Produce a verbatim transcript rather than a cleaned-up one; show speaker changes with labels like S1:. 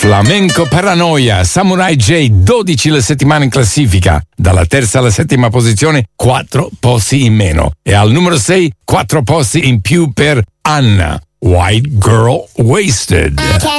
S1: Flamenco Paranoia, Samurai J, dodici le settimane in classifica. Dalla terza alla settima posizione, quattro posti in meno. E al numero sei, quattro posti in più per Anna, White Girl Wasted.
S2: I can't